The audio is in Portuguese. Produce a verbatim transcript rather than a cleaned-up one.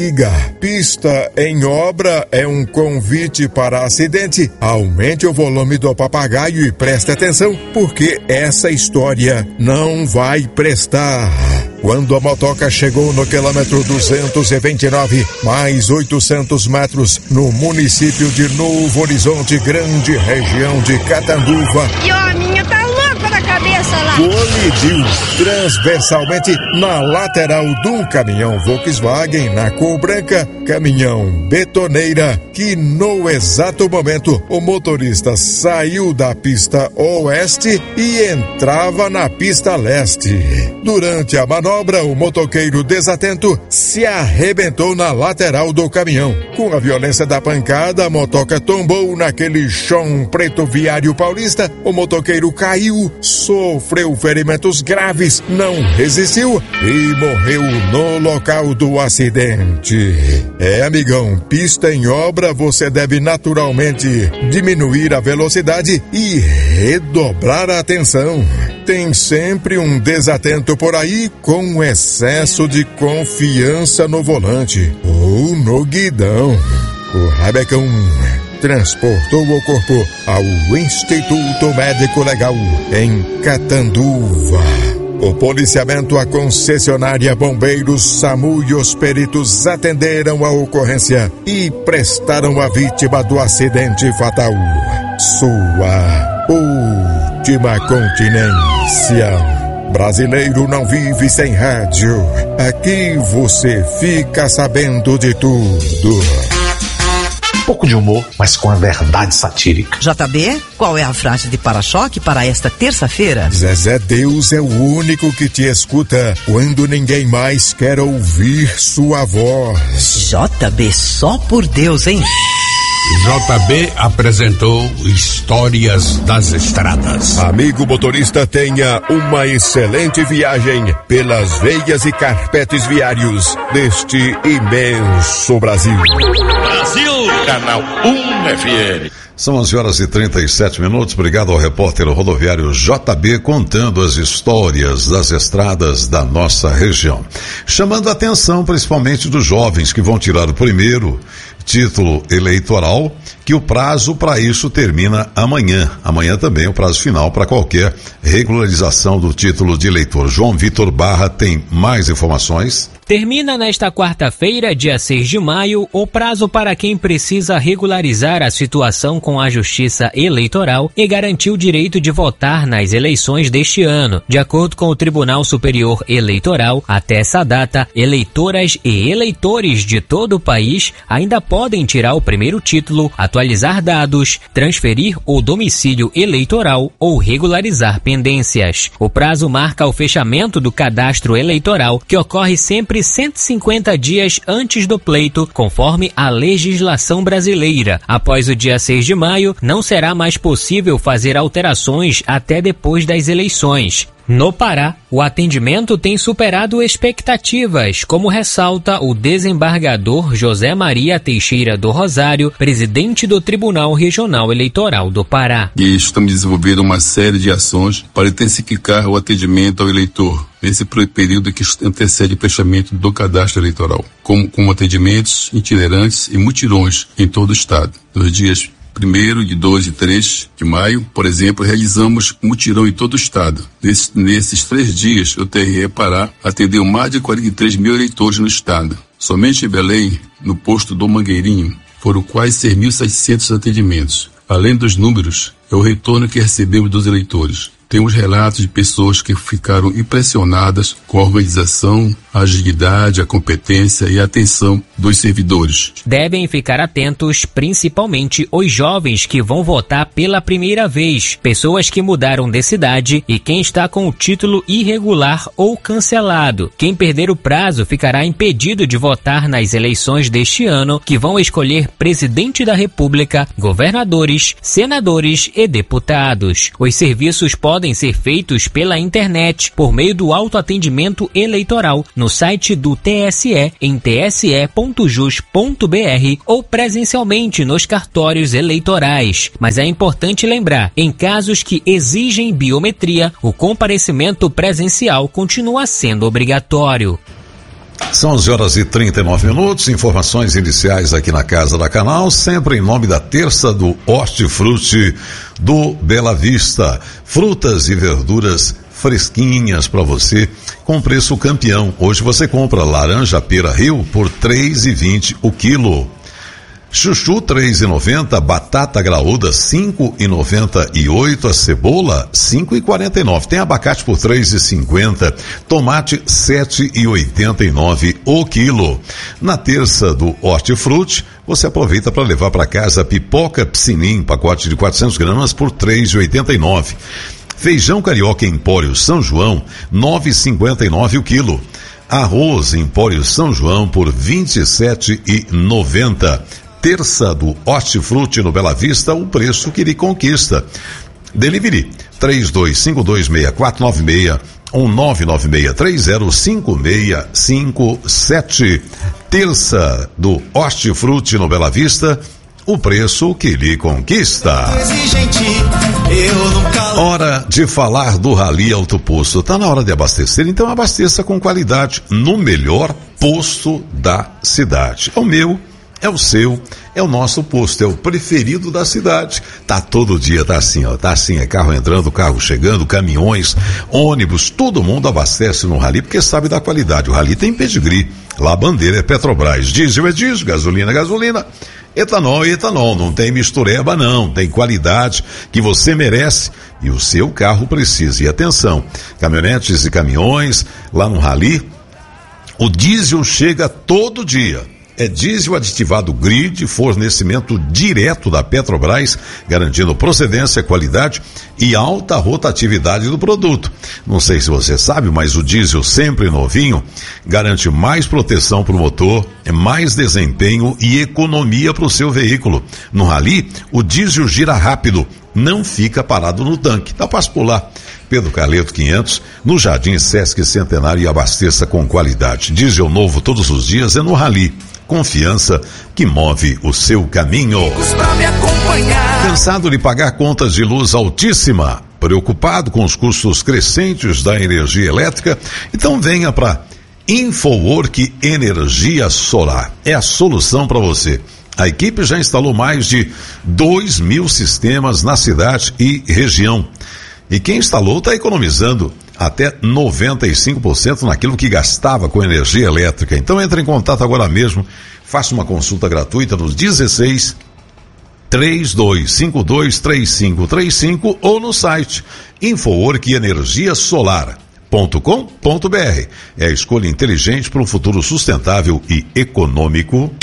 Pista em obra é um convite para acidente. Aumente o volume do papagaio e preste atenção, porque essa história não vai prestar. Quando a motoca chegou no quilômetro duzentos e vinte e nove, mais oitocentos metros, no município de Novo Horizonte, grande região de Catanduva. E a minha tá louca da cabeça lá. Colidiu transversalmente na lateral do caminhão Volkswagen na cor branca, caminhão betoneira, que no exato momento o motorista saiu da pista oeste e entrava na pista leste. Durante a manobra, o motoqueiro desatento se arrebentou na lateral do caminhão. Com a violência da pancada, a motoca tombou naquele chão preto viário paulista. O motoqueiro caiu, sofreu ferimentos graves, não resistiu e morreu no local do acidente. É, amigão, pista em obra, você deve naturalmente diminuir a velocidade e redobrar a atenção. Tem sempre um desatento por aí com excesso de confiança no volante ou no guidão. O Rabecão transportou o corpo ao Instituto Médico Legal em Catanduva. O policiamento, a concessionária, bombeiros, SAMU e os peritos atenderam a ocorrência e prestaram a vítima do acidente fatal sua última continência. Brasileiro não vive sem rádio. Aqui você fica sabendo de tudo. Um pouco de humor, mas com a verdade satírica. J B, qual é a frase de para-choque para esta terça-feira? Zezé, Deus é o único que te escuta quando ninguém mais quer ouvir sua voz. J B, só por Deus, hein? J B apresentou Histórias das Estradas. Amigo motorista, tenha uma excelente viagem pelas veias e carpetes viários deste imenso Brasil. Brasil, Canal um F M. São onze horas e trinta e sete minutos. Obrigado ao repórter rodoviário J B contando as histórias das estradas da nossa região. Chamando a atenção principalmente dos jovens que vão tirar o primeiro título eleitoral, que o prazo para isso termina amanhã. Amanhã também é o prazo final para qualquer regularização do título de eleitor. João Vitor Barra tem mais informações. Termina nesta quarta-feira, dia seis de maio, o prazo para quem precisa regularizar a situação com a Justiça Eleitoral e garantir o direito de votar nas eleições deste ano. De acordo com o Tribunal Superior Eleitoral, até essa data, eleitoras e eleitores de todo o país ainda podem tirar o primeiro título, atualizar dados, transferir o domicílio eleitoral ou regularizar pendências. O prazo marca o fechamento do cadastro eleitoral, que ocorre sempre cento e cinquenta dias antes do pleito, conforme a legislação brasileira. Após o dia seis de maio, não será mais possível fazer alterações até depois das eleições. No Pará, o atendimento tem superado expectativas, como ressalta o desembargador José Maria Teixeira do Rosário, presidente do Tribunal Regional Eleitoral do Pará. E estamos desenvolvendo uma série de ações para intensificar o atendimento ao eleitor nesse período que antecede o fechamento do cadastro eleitoral, como, como atendimentos itinerantes e mutirões em todo o estado. Nos dias primeiro, de dois e três de maio, por exemplo, realizamos mutirão em todo o estado. Nesses, nesses três dias, o T R E Pará atendeu mais de quarenta e três mil eleitores no estado. Somente em Belém, no posto do Mangueirinho, foram quase seis mil e seiscentos atendimentos. Além dos números, é o retorno que recebemos dos eleitores. Temos relatos de pessoas que ficaram impressionadas com a organização, a agilidade, a competência e a atenção dos servidores. Devem ficar atentos, principalmente os jovens que vão votar pela primeira vez, pessoas que mudaram de cidade e quem está com o título irregular ou cancelado. Quem perder o prazo ficará impedido de votar nas eleições deste ano, que vão escolher presidente da República, governadores, senadores e deputados. Os serviços podem podem ser feitos pela internet por meio do autoatendimento eleitoral no site do T S E em t s e ponto jus ponto b r ou presencialmente nos cartórios eleitorais. Mas é importante lembrar, em casos que exigem biometria, o comparecimento presencial continua sendo obrigatório. São onze horas e trinta e nove minutos, informações iniciais aqui na Casa da Canal, sempre em nome da Terça do Hortifruti do Bela Vista. Frutas e verduras fresquinhas para você, com preço campeão. Hoje você compra laranja pera Rio por três e vinte o quilo. Chuchu três e noventa, batata graúda cinco e noventa e oito, a cebola cinco e quarenta e nove, tem abacate por três e cinquenta, tomate sete e oitenta e nove o quilo. Na Terça do Hortifruti, você aproveita para levar para casa pipoca Psinim, pacote de quatrocentas gramas por três e oitenta e nove. Feijão carioca Empório São João nove e cinquenta e nove o quilo. Arroz Empório São João por vinte e sete e noventa. Terça do Hortifruti no Bela Vista, o preço que lhe conquista. Delivery três dois cinco dois seis quatro nove seis ou nove nove seis três zero cinco seis cinco sete. Terça do Hortifruti no Bela Vista, o preço que lhe conquista. Hora de falar do Rally Alto Posto. Tá na hora de abastecer, então abasteça com qualidade no melhor posto da cidade. É o meu, é o seu, é o nosso posto, é o preferido da cidade. Tá todo dia, tá assim, ó, tá assim, é carro entrando, carro chegando, caminhões, ônibus, todo mundo abastece no Rally porque sabe da qualidade. O Rally tem pedigree, lá a bandeira é Petrobras, diesel é diesel, gasolina é gasolina, etanol é etanol, não tem mistureba não, tem qualidade que você merece e o seu carro precisa. E atenção, caminhonetes e caminhões, lá no Rally, o diesel chega todo dia. É diesel aditivado grid, fornecimento direto da Petrobras, garantindo procedência, qualidade e alta rotatividade do produto. Não sei se você sabe, mas o diesel sempre novinho garante mais proteção para o motor, mais desempenho e economia para o seu veículo. No Rally, o diesel gira rápido, não fica parado no tanque. Dá para pular. Pedro Carleto quinhentos, no Jardim Sesc Centenário, e abasteça com qualidade. Diesel novo todos os dias é no Rally. Confiança que move o seu caminho. Cansado de pagar contas de luz altíssima? Preocupado com os custos crescentes da energia elétrica? Então venha para InfoWork Energia Solar. É a solução para você. A equipe já instalou mais de dois mil sistemas na cidade e região. E quem instalou está economizando até noventa e cinco por cento naquilo que gastava com energia elétrica. Então entre em contato agora mesmo, faça uma consulta gratuita nos dezesseis, três dois cinco dois, três cinco três cinco ou no site infowork energia solar ponto com ponto br. É a escolha inteligente para um futuro sustentável e econômico